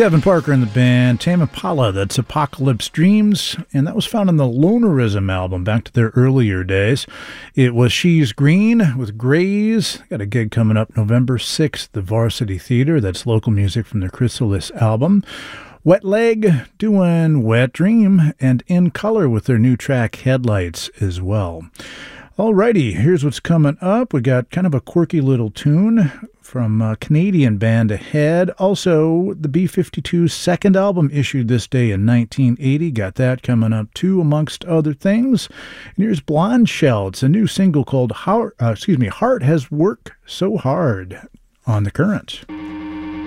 Kevin Parker and the band Tame Impala, that's Apocalypse Dreams, and that was found on the Lonerism album back to their earlier days. It was She's Green with Grays. Got a gig coming up November 6th, the Varsity Theater. That's local music from their Chrysalis album. Wet Leg doing Wet Dream, and In Color with their new track Headlights as well. Alrighty, here's what's coming up. We got kind of a quirky little tune from a Canadian band Ahead. Also, the B-52's second album issued this day in 1980. Got that coming up too, amongst other things. And here's Blonde Shell. It's a new single called Heart Has Worked So Hard on The Current.